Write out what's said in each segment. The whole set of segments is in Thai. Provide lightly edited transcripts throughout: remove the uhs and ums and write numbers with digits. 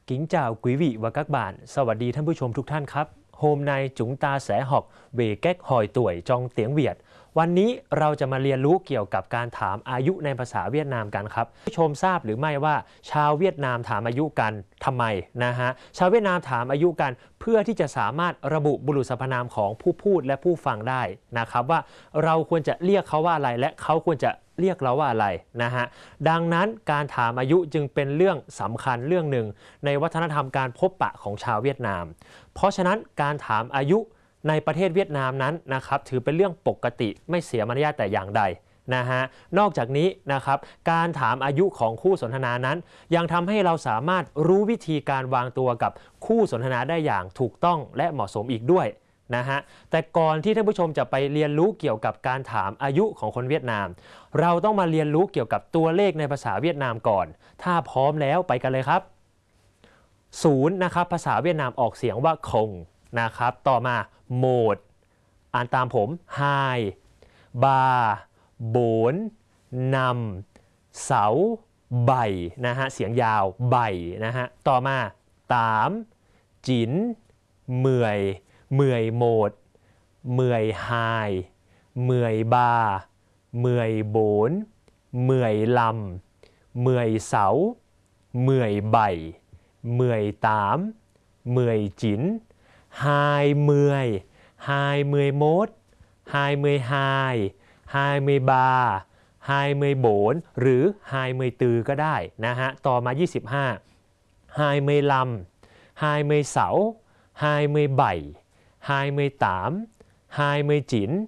Kính chào quý vị và các bạn. สวัสดีท่านผู้ชมทุกท่านครับ Hôm nay chúng ta sẽ học về cách hỏi tuổi trong tiếng Việt วันนี้เราจะมาเรียนรู้เกี่ยวกับการถามอายุในภาษาเวียดนามกันครับผู้ชมทราบหรือไม่ว่าชาวเวียดนามถามอายุกันทำไมนะฮะชาวเวียดนามถามอายุกันเพื่อที่จะสามารถระบุบุรุษสรรพนามของผู้พูดและผู้ฟังได้นะครับว่าเราควรจะเรียกเขาว่าอะไรและเขาควรจะเรียกเราว่าอะไรนะฮะดังนั้นการถามอายุจึงเป็นเรื่องสำคัญเรื่องหนึ่งในวัฒนธรรมการพบปะของชาวเวียดนามเพราะฉะนั้นการถามอายุในประเทศเวียดนามนั้นนะครับถือเป็นเรื่องปกติไม่เสียมารยาทแต่อย่างใดนะฮะนอกจากนี้นะครับการถามอายุของคู่สนทนานั้นยังทำให้เราสามารถรู้วิธีการวางตัวกับคู่สนทนาได้อย่างถูกต้องและเหมาะสมอีกด้วยนะฮะแต่ก่อนที่ท่านผู้ชมจะไปเรียนรู้เกี่ยวกับการถามอายุของคนเวียดนามเราต้องมาเรียนรู้เกี่ยวกับตัวเลขในภาษาเวียดนามก่อนถ้าพร้อมแล้วไปกันเลยครับ0นะครับภาษาเวียดนามออกเสียงว่าคงนะครับต่อมาโหมดอ่านตามผมไฮบาโบนนำเสาใบนะฮะเสียงยาวใบนะฮะต่อมาตามจินเมื่อยเมื่อยโหมดเมื่อยไฮเมื่อยบาเมื่อยโบนเมื่อยลำเมื่อยเสาเมื่อยใบเมื่อยตามเมื่อยจิน20 20 mốt 22 23 24 หรือ24ก็ได้นะฮะต่อมา25 25 26 27 28 29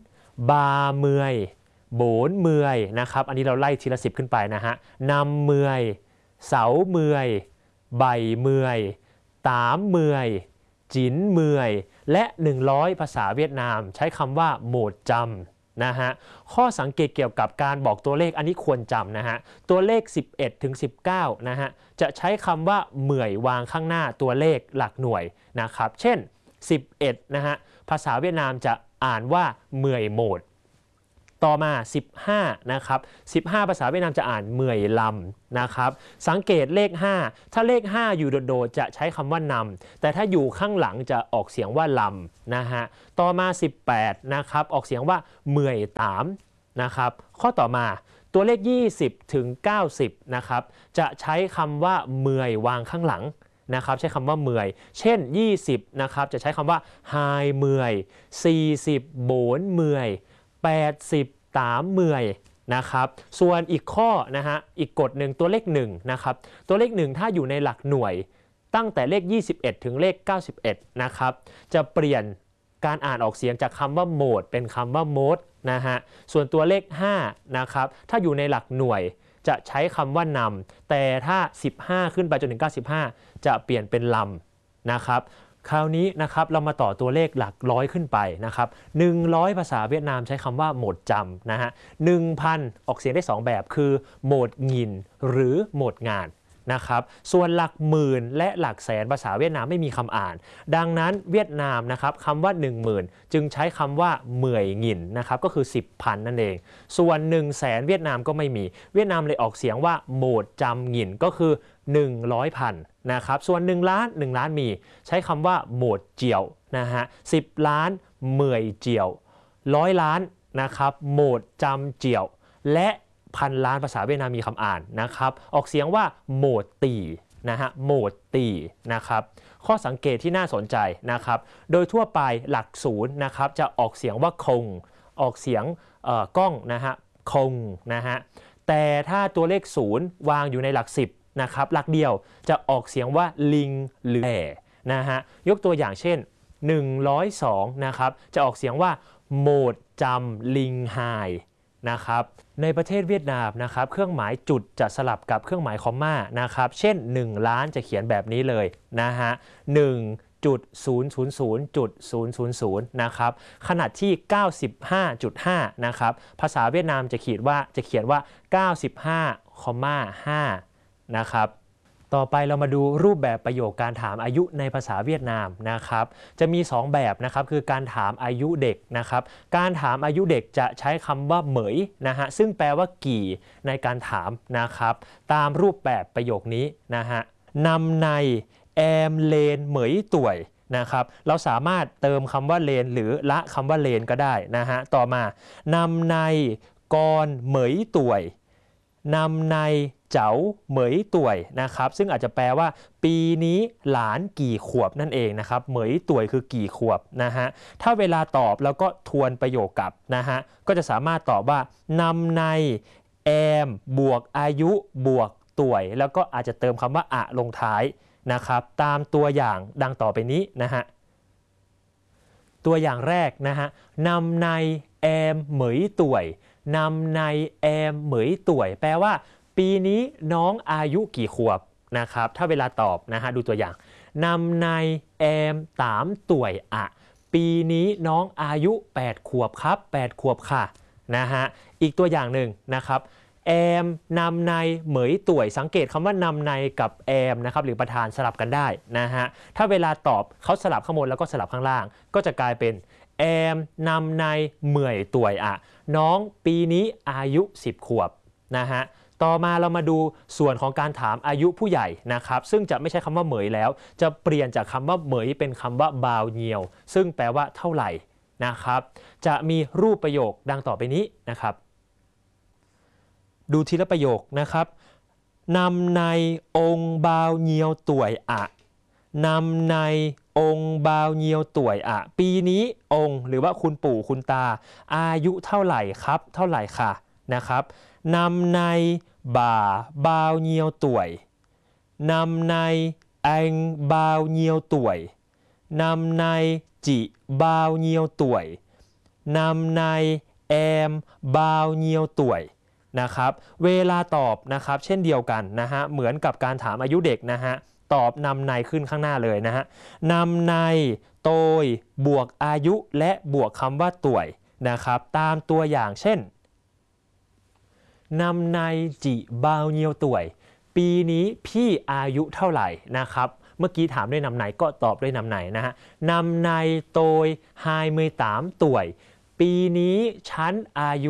30 40นะครับอันนี้เราไล่ทีละ10ขึ้นไปนะฮะ50 60 70 80 จินเมื่อยและ100ภาษาเวียดนามใช้คำว่าโหมดจำนะฮะข้อสังเกตเกี่ยวกับการบอกตัวเลขอันนี้ควรจำนะฮะตัวเลข11ถึง19นะฮะจะใช้คำว่าเมื่อยวางข้างหน้าตัวเลขหลักหน่วยนะครับเช่น11นะฮะภาษาเวียดนามจะอ่านว่าเมื่อยโหมดต่อมา15นะครับ15ภาษาเวียดนามจะอ่านเมื่อยลำนะครับสังเกตเลข5ถ้าเลข5อยู่โดดๆจะใช้คำว่านำแต่ถ้าอยู่ข้างหลังจะออกเสียงว่าลำนะฮะต่อมา18นะครับออกเสียงว่าเมื่อยตามนะครับข้อต่อมาตัวเลข20ถึง90นะครับจะใช้คำว่าเมื่อยวางข้างหลังนะครับใช้คำว่าเมื่อยเช่น20นะครับจะใช้คำว่าไฮเมื่อย40โบนเมื่อย80ตามเมื่อยนะครับส่วนอีกข้อนะฮะอีกกฎหนึ่งตัวเลข1นะครับตัวเลข1ถ้าอยู่ในหลักหน่วยตั้งแต่เลข21ถึงเลข91นะครับจะเปลี่ยนการอ่านออกเสียงจากคำว่าโหมดเป็นคำว่าโมดนะฮะส่วนตัวเลข5นะครับถ้าอยู่ในหลักหน่วยจะใช้คำว่านำแต่ถ้า15ขึ้นไปจนถึง95จะเปลี่ยนเป็นลำนะครับคราวนี้นะครับเรามาต่อตัวเลขหลักร้อยขึ้นไปนะครับ100ภาษาเวียดนามใช้คำว่าโหมดจำนะฮะ1,000ออกเสียงได้2แบบคือโหมดหงินหรือโหมดงานนะครับส่วนหลักหมื่นและหลักแสนภาษาเวียดนามไม่มีคำอ่านดังนั้นเวียดนามนะครับคำว่า10,000จึงใช้คำว่าเหมื่อยหงินนะครับก็คือ10,000นั่นเองส่วน100,000เวียดนามก็ไม่มีเวียดนามเลยออกเสียงว่าโหมดจำหงินก็คือ100,000นะครับส่วน1 ล้าน1 ล้านมีใช้คำว่าโหมดเจียวนะฮะ10 ล้านเหมื่อยเจียว100 ล้านนะครับโหมดจำเจียวและ1,000 ล้านภาษาเวียดนามมีคำอ่านนะครับออกเสียงว่าโหมดตีนะฮะโหมดตีนะครับข้อสังเกตที่น่าสนใจนะครับโดยทั่วไปหลัก0นะครับจะออกเสียงว่าคงออกเสียงก้องนะฮะคงนะฮะแต่ถ้าตัวเลข0วางอยู่ในหลัก10นะครับหลักเดียวจะออกเสียงว่าลิงหรือแหนะฮะยกตัวอย่างเช่น102นะครับจะออกเสียงว่าโหมดจำลิงไฮนะครับในประเทศเวียดนามนะครับเครื่องหมายจุดจะสลับกับเครื่องหมายคอมมานะครับเช่น1 ล้านจะเขียนแบบนี้เลยนะฮะ1.000.000นะครับขณะที่95.5นะครับภาษาเวียดนามจะเขียนว่า95,5นะครับต่อไปเรามาดูรูปแบบประโยคการถามอายุในภาษาเวียดนามนะครับจะมี2แบบนะครับคือการถามอายุเด็กนะครับการถามอายุเด็กจะใช้คำว่าเหมยนะฮะซึ่งแปลว่ากี่ในการถามนะครับตามรูปแบบประโยคนี้นะฮะนำในแอมเลนเหมยต่วยนะครับเราสามารถเติมคำว่าเลนหรือละคำว่าเลนก็ได้นะฮะต่อมานำในกรเหมยต่วยนำในเจ๋าเหมยต่วยนะครับซึ่งอาจจะแปลว่าปีนี้หลานกี่ขวบนั่นเองนะครับเหมยต่วยคือกี่ขวบนะฮะถ้าเวลาตอบแล้วก็ทวนประโยคกลับนะฮะก็จะสามารถตอบว่านำในแอมบวกอายุบวกต่วยแล้วก็อาจจะเติมคำว่าอะลงท้ายนะครับตามตัวอย่างดังต่อไปนี้นะฮะตัวอย่างแรกนะฮะนำในแอมเหมยต่วยนำในแอมเหมยต่วยแปลว่าปีนี้น้องอายุกี่ขวบนะครับถ้าเวลาตอบนะฮะดูตัวอย่างนำในแอมตามต่วยอะปีนี้น้องอายุ8ขวบครับ8ขวบค่ะนะฮะอีกตัวอย่างหนึ่งนะครับแอมนำในเหมยต่วยสังเกตคำว่านำในกับแอมนะครับหรือประธานสลับกันได้นะฮะถ้าเวลาตอบเขาสลับข้างบนแล้วก็สลับข้างล่างก็จะกลายเป็นแอมนำในเหมยต่วยอะน้องปีนี้อายุ10ขวบนะฮะต่อมาเรามาดูส่วนของการถามอายุผู้ใหญ่นะครับซึ่งจะไม่ใช่คำว่าเหมยแล้วจะเปลี่ยนจากคำว่าเหมยเป็นคำว่าบาวเนียวซึ่งแปลว่าเท่าไหร่นะครับจะมีรูปประโยคดังต่อไปนี้นะครับดูทีละประโยคนะครับนำในองค์บาวเนียวต่วยอะนำในองค์บาวเนียวต่วยอะปีนี้องค์หรือว่าคุณปู่คุณตาอายุเท่าไหร่ครับเท่าไหร่ค่ะนะครับนำในบ่าบาวเนียวต่วยนำในแองบาวเนียวต่วยนำในจิบาวเนียวต่วยนำในแอมบาวเนียวต่วยนะครับเวลาตอบนะครับเช่นเดียวกันนะฮะเหมือนกับการถามอายุเด็กนะฮะตอบนำในขึ้นข้างหน้าเลยนะฮะนำในโตยบวกอายุและบวกคำว่าต่วยนะครับตามตัวอย่างเช่นนำในจิบาวเนียวต่วยปีนี้พี่อายุเท่าไหร่นะครับเมื่อกี้ถามด้วยนำในก็ตอบด้วยนำในนะฮะนำในโตยไฮเมยตามต่วยปีนี้ฉันอายุ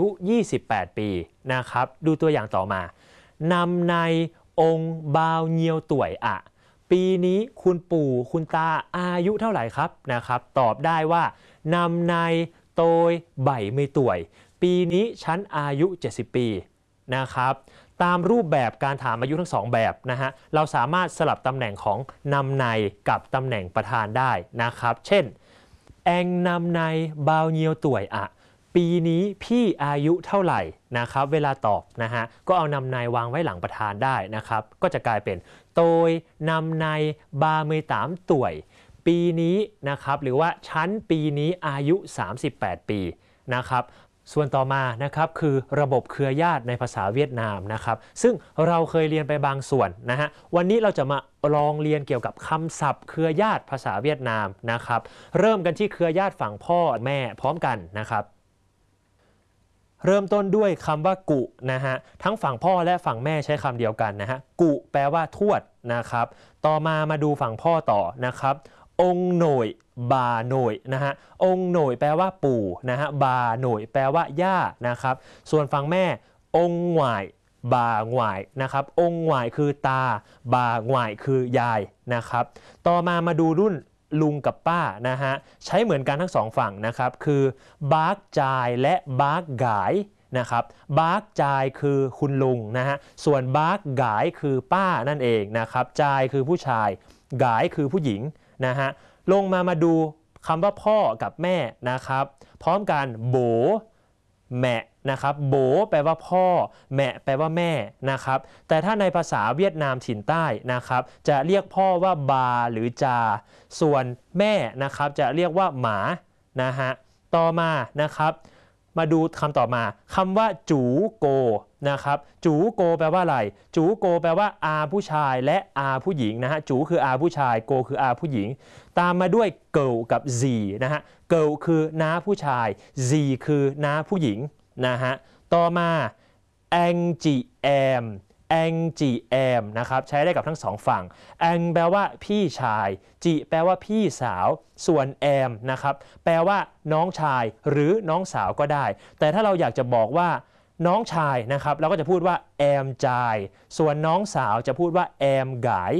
28 ปีนะครับดูตัวอย่างต่อมานำในองค์บาวเนียวต่วยอะปีนี้คุณปู่คุณตาอายุเท่าไหร่ครับนะครับตอบได้ว่านำในโตยใบเมยต่วยปีนี้ฉันอายุ70ปีนะครับตามรูปแบบการถามอายุทั้ง2แบบนะฮะเราสามารถสลับตำแหน่งของนำในกับตำแหน่งประธานได้นะครับเช่นแองนำในบาวเนียวต่วยอะปีนี้พี่อายุเท่าไหร่นะครับเวลาตอบนะฮะก็เอานำในวางไว้หลังประธานได้นะครับก็จะกลายเป็นโตยนำในบาเมยตามต่วยปีนี้นะครับหรือว่าชั้นปีนี้อายุ38ปีนะครับส่วนต่อมานะครับคือระบบเครือญาติในภาษาเวียดนามนะครับซึ่งเราเคยเรียนไปบางส่วนนะฮะวันนี้เราจะมาลองเรียนเกี่ยวกับคำศัพท์เครือญาติภาษาเวียดนามนะครับเริ่มกันที่เครือญาติฝั่งพ่อแม่พร้อมกันนะครับเริ่มต้นด้วยคำว่ากุนะฮะทั้งฝั่งพ่อและฝั่งแม่ใช้คำเดียวกันนะฮะกุแปลว่าทวดนะครับต่อมาดูฝั่งพ่อต่อนะครับองค์หน่ยบาหน่ยนะฮะองค์หน่ยแปลว่าปู่นะฮะบาหน่ยแปลว่าย่านะครับส่วนฝั่งแม่องค์หวายบาหวายนะครับองค์หวายคือตาบาหวายคือยายนะครับต่อมาดูรุ่นลุงกับป้านะฮะใช้เหมือนกันทั้งสองฝั่งนะครับคือบาร์กจายและบาร์กกายนะครับบาร์กจายคือคุณลุงนะฮะส่วนบาร์กกายคือป้านั่นเองนะครับจายคือผู้ชายกายคือผู้หญิงนะฮะลงมาดูคำว่าพ่อกับแม่นะครับพร้อมกันโบแม่นะครับโบแปลว่าพ่อแม่แปลว่าแม่นะครับแต่ถ้าในภาษาเวียดนามถิ่นใต้นะครับจะเรียกพ่อว่าบาหรือจาส่วนแม่นะครับจะเรียกว่าหมานะฮะต่อมานะครับมาดูคำต่อมาคำว่าจูโกนะครับจูโกแปลว่าอะไรจูโกแปลว่าอาผู้ชายและอาผู้หญิงนะฮะจูคืออาผู้ชายโกคืออาผู้หญิงตามมาด้วยเกิลกับซีนะฮะเกิลคือน้าผู้ชายซีคือน้าผู้หญิงนะฮะต่อมาแองจีแอมแองจีแอมนะครับใช้ได้กับทั้งสองฝั่งแองแปลว่าพี่ชายจีแปลว่าพี่สาวส่วนแอมนะครับแปลว่าน้องชายหรือน้องสาวก็ได้แต่ถ้าเราอยากจะบอกว่าน้องชายนะครับเราก็จะพูดว่าแอมจายส่วนน้องสาวจะพูดว่าแอมกาย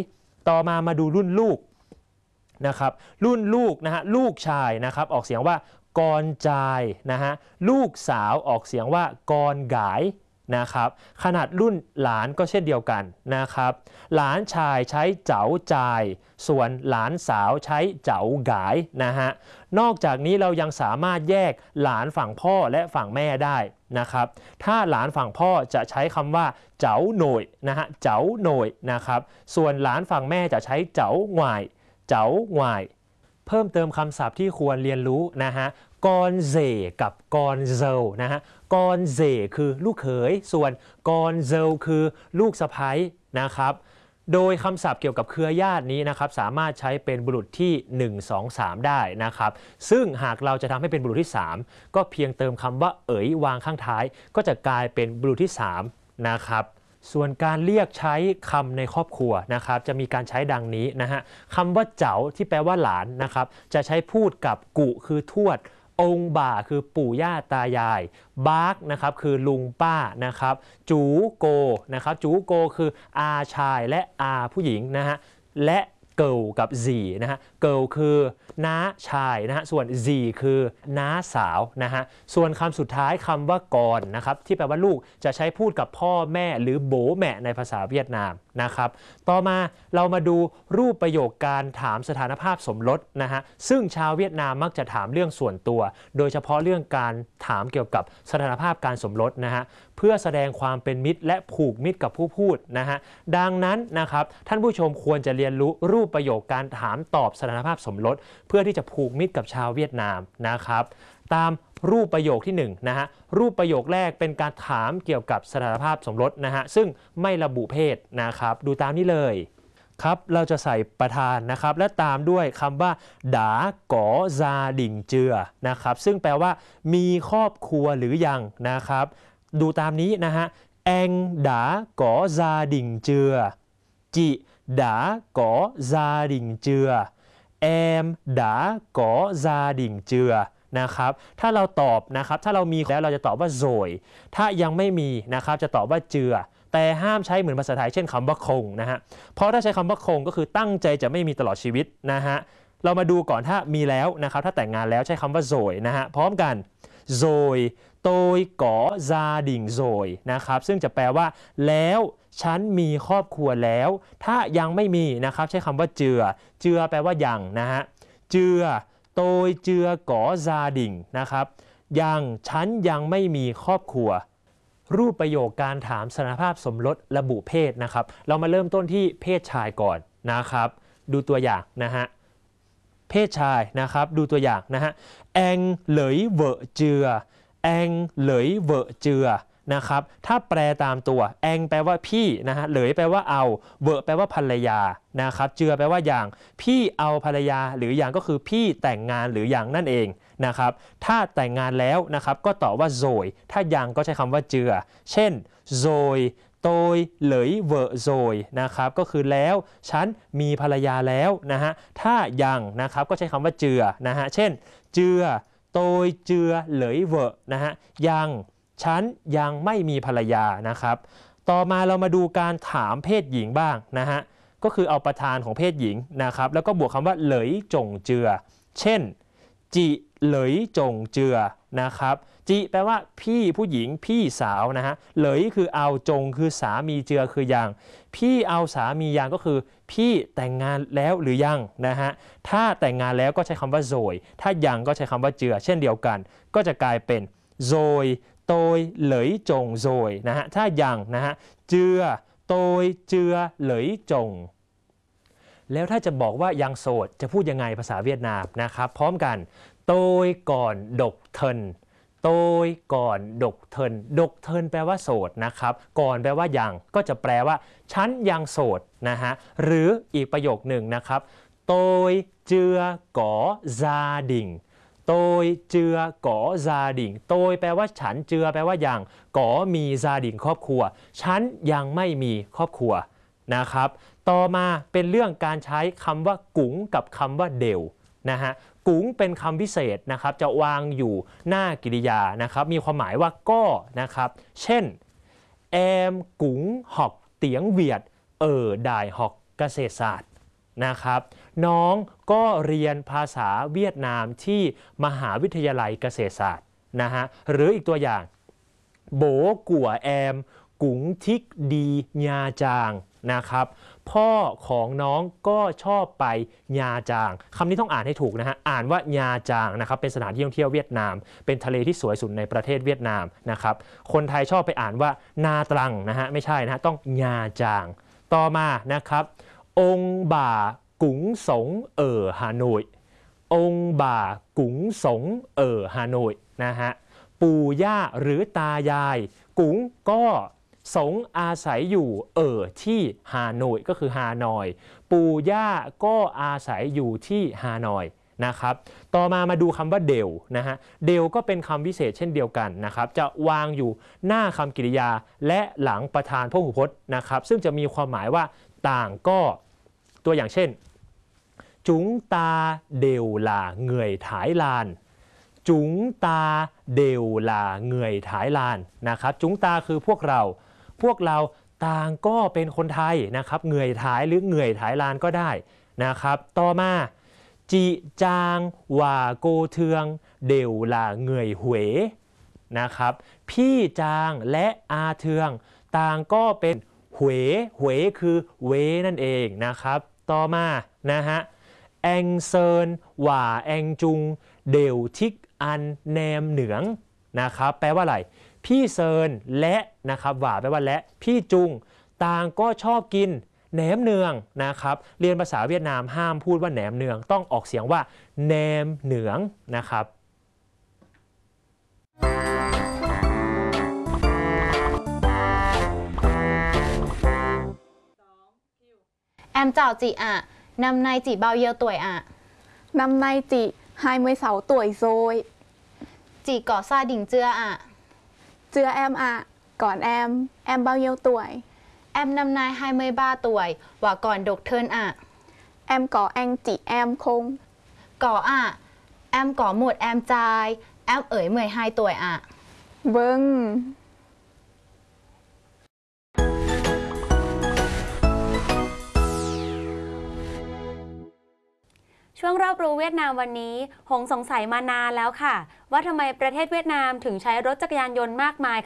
ต่อมาดูรุ่นลูกนะครับรุ่นลูกนะฮะลูกชายนะครับออกเสียงว่ากรจายนะฮะลูกสาวออกเสียงว่ากรหงายนะครับขนาดรุ่นหลานก็เช่นเดียวกันนะครับหลานชายใช้เจ๋าจายส่วนหลานสาวใช้เจ๋าหงายนะฮะนอกจากนี้เรายังสามารถแยกหลานฝั่งพ่อและฝั่งแม่ได้นะครับถ้าหลานฝั่งพ่อจะใช้คำว่าเจ๋าหน่ยนะฮะเจ๋าหน่ยนะครับส่วนหลานฝั่งแม่จะใช้เจ๋าหง่ายเจ๋าหง่ายเพิ่มเติมคำศัพท์ที่ควรเรียนรู้นะฮะกอนเซกับกอนเซลนะฮะกอนเซคือลูกเขยส่วนกอนเซลคือลูกสะใภ้นะครับโดยคำศัพท์เกี่ยวกับเครือญาตินี้นะครับสามารถใช้เป็นบุรุษที่1 2 3ได้นะครับซึ่งหากเราจะทำให้เป็นบุรุษที่3ก็เพียงเติมคำว่าเอ๋ยวางข้างท้ายก็จะกลายเป็นบุรุษที่3นะครับส่วนการเรียกใช้คำในครอบครัวนะครับจะมีการใช้ดังนี้นะฮะคำว่าเจ๋าที่แปลว่าหลานนะครับจะใช้พูดกับกุคือทวดองค์บ่าคือปู่ย่าตายายบาร์กนะครับคือลุงป้านะครับจูโกนะครับจูโกคืออาชายและอาผู้หญิงนะฮะและเกิลกับซีนะฮะเกิลคือน้าชายนะฮะส่วนซีคือน้าสาวนะฮะส่วนคำสุดท้ายคำว่ากรนะครับที่แปลว่าลูกจะใช้พูดกับพ่อแม่หรือโบแม่ในภาษาเวียดนามนะครับต่อมาเรามาดูรูปประโยคการถามสถานภาพสมรสนะฮะซึ่งชาวเวียดนามมักจะถามเรื่องส่วนตัวโดยเฉพาะเรื่องการถามเกี่ยวกับสถานภาพการสมรสนะฮะเพื่อแสดงความเป็นมิตรและผูกมิตรกับผู้พูดนะฮะดังนั้นนะครับท่านผู้ชมควรจะเรียนรู้รูปประโยคการถามตอบสถานภาพสมรสเพื่อที่จะผูกมิตรกับชาวเวียดนามนะครับตามรูปประโยคที่1นะฮะรูปประโยคแรกเป็นการถามเกี่ยวกับสถานภาพสมรสนะฮะซึ่งไม่ระบุเพศนะครับดูตามนี้เลยครับเราจะใส่ประธานนะครับและตามด้วยคำว่าดาก๋อซาดิ่งเจือนะครับซึ่งแปลว่ามีครอบครัวหรือยังนะครับดูตามนี้นะฮะแองดาก๋อซาดิ่งเจือจิดาก๋อซาดิ่งเจือแอมดาก๋อซาดิ่งเจือนะครับถ้าเราตอบนะครับถ้าเรามีแล้วเราจะตอบว่าโซยถ้ายังไม่มีนะครับจะตอบว่าเจือแต่ห้ามใช้เหมือนภาษาไทยเช่นคำว่าคงนะฮะเพราะถ้าใช้คำว่าคงก็คือตั้งใจจะไม่มีตลอดชีวิตนะฮะเรามาดูก่อนถ้ามีแล้วนะครับถ้าแต่งงานแล้วใช้คำว่าโซยนะฮะพร้อมกันโซยโตยก๋อซาดิ่งโซยนะครับซึ่งจะแปลว่าแล้วฉันมีครอบครัวแล้วถ้ายังไม่มีนะครับใช้คำว่าเจือเจือแปลว่ายังนะฮะเจือโตยเจือก๋อซาดิ่งนะครับยังฉันยังไม่มีครอบครัวรูปประโยคการถามสถานภาพสมรสระบุเพศนะครับเรามาเริ่มต้นที่เพศชายก่อนนะครับดูตัวอย่างนะฮะเพศชายนะครับดูตัวอย่างนะฮะแองเหลยเวอเจือแองเหลยเวอเจือนะครับถ้าแปลตามตัวแองแปลว่าพี่นะฮะเหลยแปลว่าเอาเวอแปลว่าภรรยานะครับเจือแปลว่าอย่างพี่เอาภรรยาหรืออย่างก็คือพี่แต่งงานหรืออย่างนั่นเองนะครับถ้าแต่งงานแล้วนะครับก็ตอบว่าโซยถ้ายังก็ใช้คำว่าเจือเช่นโซยโตยเหลยเวอโซยนะครับก็คือแล้วฉันมีภรรยาแล้วนะฮะถ้ายังนะครับก็ใช้คำว่าเจือนะฮะเช่นเจือโตยเจือเหลยเวอนะฮะยังฉันยังไม่มีภรรยานะครับต่อมาเรามาดูการถามเพศหญิงบ้างนะฮะก็คือเอาประธานของเพศหญิงนะครับแล้วก็บวกคำว่าเหลยจงเจือเช่นจิเหลยจงเจือนะครับจิแปลว่าพี่ผู้หญิงพี่สาวนะฮะเหลยคือเอาจงคือสามีเจือคือยังพี่เอาสามียังก็คือพี่แต่งงานแล้วหรือยังนะฮะถ้าแต่งงานแล้วก็ใช้คำว่าโซยถ้ายังก็ใช้คำว่าเจือเช่นเดียวกันก็จะกลายเป็นโซยโตยเหลยจงโซยนะฮะถ้ายังนะฮะเจือโตยเจือเหลยจงแล้วถ้าจะบอกว่ายังโสดจะพูดยังไงภาษาเวียดนามนะครับพร้อมกันโตยก่อนดกเทินโตยก่อนดกเทินดกเทินแปลว่าโสดนะครับก่อนแปลว่ายังก็จะแปลว่าฉันยังโสดนะฮะหรืออีกประโยคหนึ่งนะครับโตยเจือก๋อซาดิ่งโตยเจือก๋อซาดิ่งโตยแปลว่าฉันเจือแปลว่ายังก๋อมีซาดิ่งครอบครัวฉันยังไม่มีครอบครัวนะครับต่อมาเป็นเรื่องการใช้คำว่ากุ๋งกับคำว่าเดวนะฮะกุ๋งเป็นคำพิเศษนะครับจะวางอยู่หน้ากริยานะครับมีความหมายว่าก็นะครับเช่นแอมกุ๋งหอกเตียงเวียดด่ายหอกเกษตรศาสตร์นะครับน้องก็เรียนภาษาเวียดนามที่มหาวิทยาลัยเกษตรศาสตร์นะฮะหรืออีกตัวอย่างโบกัวแอมกุ๋งทิกดีญาจางนะครับพ่อของน้องก็ชอบไปญาจางคำนี้ต้องอ่านให้ถูกนะฮะอ่านว่าญาจางนะครับเป็นสถานที่ท่องเที่ยวเวียดนามเป็นทะเลที่สวยสุดในประเทศเวียดนามนะครับคนไทยชอบไปอ่านว่านาตรังนะฮะไม่ใช่นะฮะต้องญาจางต่อมานะครับองค์บ่ากุ๋งสงฮานอยองค์บ่ากุ๋งสงฮานอยนะฮะปู่ย่าหรือตายายกุ๋งก็สงอาศัยอยู่ที่ฮานอยก็คือฮานอยปู่ย่าก็อาศัยอยู่ที่ฮานอยนะครับต่อมาดูคำว่าเดลนะฮะเดลก็เป็นคำวิเศษเช่นเดียวกันนะครับจะวางอยู่หน้าคำกริยาและหลังประธานพหูพจน์นะครับซึ่งจะมีความหมายว่าต่างก็ตัวอย่างเช่นจุงตาเดลลาเหงื่อยถ่ายลานจุงตาเดลลาเหงื่อยถ่ายลานนะครับจุงตาคือพวกเราต่างก็เป็นคนไทยนะครับเหงื่อยถ่ายหรือเหงื่อยถ่ายลานก็ได้นะครับต่อมาจีจางว่าโกเทืองเดลลาเหงื่อยหวยนะครับพี่จางและอาเทืองต่างก็เป็นหวยคือเวนั่นเองนะครับต่อมานะฮะแองเซินว่าแองจุงเดลทิกอันแนมเหนืองนะครับแปลว่าอะไรพี่เซินและนะครับว่าแปลว่าและพี่จุงต่างก็ชอบกินแหนมเนืองนะครับเรียนภาษาเวียดนามห้ามพูดว่าแหนมเนืองต้องออกเสียงว่าแหนมเหนืองนะครับแอมchào chị ạ, năm nay chị bao nhiêu tuổi ạ? Năm nay chị 26 tuổi rồi. Chị có gia đình chưa ạ? Chưa em ạ. Còn em bao nhiêu tuổi? Em năm nay 23 tuổi và còn độc thân ạ. Em có anh chị em không? Có ạ. Em có một em trai, em ấy 12 tuổi ạ. Vâng. ช่วงรอบรู้เวียดนามวันนี้หงสงสัยมานานแล้วค่ะว่าทำไมประเทศเวียดนามถึงใช้รถจักรยานยนต์มากมาย